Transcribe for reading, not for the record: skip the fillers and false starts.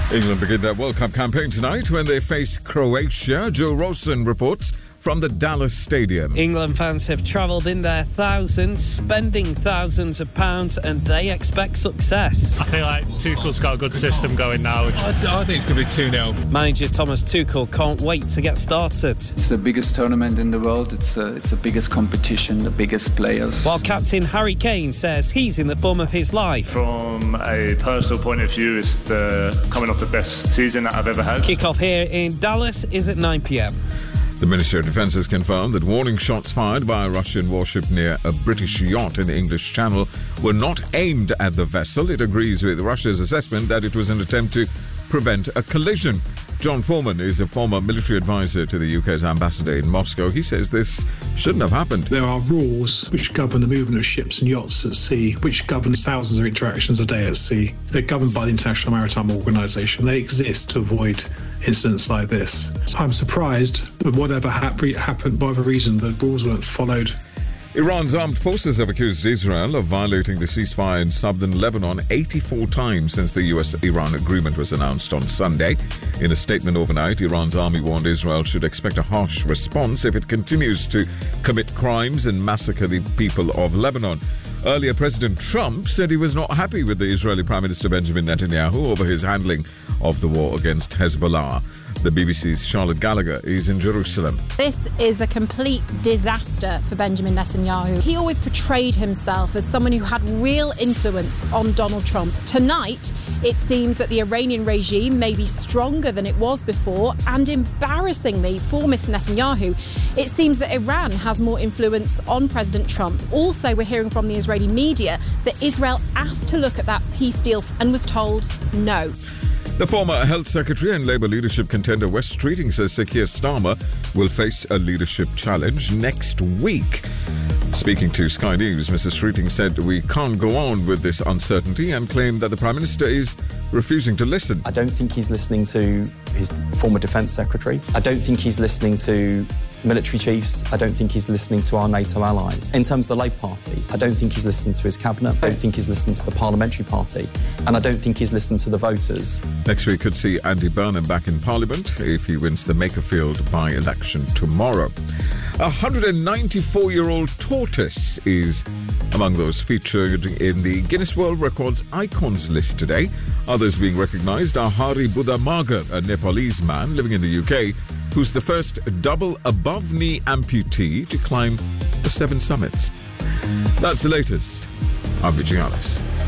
England begin their World Cup campaign tonight when they face Croatia. Joe Rosen reports from the Dallas Stadium. England fans have travelled in their thousands, spending thousands of pounds, and they expect success. I feel like Tuchel's got a good system going now. I think it's going to be 2-0. Manager Thomas Tuchel can't wait to get started. It's the biggest tournament in the world. It's the biggest competition, the biggest players. While captain Harry Kane says he's in the form of his life. From a personal point of view, it's coming off the best season that I've ever had. Kick-off here in Dallas is at 9 p.m. The Ministry of Defence has confirmed that warning shots fired by a Russian warship near a British yacht in the English Channel were not aimed at the vessel. It agrees with Russia's assessment that it was an attempt to prevent a collision. John Foreman is a former military advisor to the UK's ambassador in Moscow. He says this shouldn't have happened. There are rules which govern the movement of ships and yachts at sea, which govern thousands of interactions a day at sea. They're governed by the International Maritime Organization. They exist to avoid incidents like this. So I'm surprised that whatever happened, whatever reason, the rules weren't followed. Iran's armed forces have accused Israel of violating the ceasefire in southern Lebanon 84 times since the US-Iran agreement was announced on Sunday. In a statement overnight, Iran's army warned Israel should expect a harsh response if it continues to commit crimes and massacre the people of Lebanon. Earlier, President Trump said he was not happy with the Israeli Prime Minister Benjamin Netanyahu over his handling of the war against Hezbollah. The BBC's Charlotte Gallagher is in Jerusalem. This is a complete disaster for Benjamin Netanyahu. He always portrayed himself as someone who had real influence on Donald Trump. Tonight, it seems that the Iranian regime may be stronger than it was before, and embarrassingly for Mr. Netanyahu, it seems that Iran has more influence on President Trump. Also, we're hearing from the Israeli media that Israel asked to look at that peace deal and was told no. The former Health Secretary and Labour leadership contender Wes Streeting says Sir Keir Starmer will face a leadership challenge next week. Speaking to Sky News, Mr. Streeting said we can't go on with this uncertainty and claimed that the Prime Minister is refusing to listen. I don't think he's listening to his former Defence Secretary. I don't think he's listening to military chiefs. I don't think he's listening to our NATO allies. In terms of the Labour Party, I don't think he's listening to his cabinet. I don't think he's listening to the Parliamentary Party. And I don't think he's listened to the voters. Next week could see Andy Burnham back in Parliament if he wins the Makerfield by-election tomorrow. A 194-year-old tortoise is among those featured in the Guinness World Records Icons list today. Others being recognised are Hari Buddha Magar, a Nepalese man living in the UK, who's the first double above-knee amputee to climb the 7 summits. That's the latest. I'm Vijay Alice.